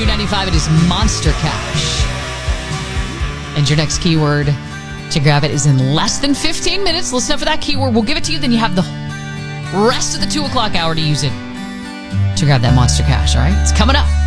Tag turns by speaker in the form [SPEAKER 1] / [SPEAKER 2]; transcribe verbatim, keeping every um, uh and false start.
[SPEAKER 1] two ninety-five. It is Monster Cash. And your next keyword to grab it is in less than fifteen minutes. Listen up for that keyword. We'll give it to you. Then you have the rest of the two o'clock hour to use it to grab that Monster Cash. All right? It's coming up.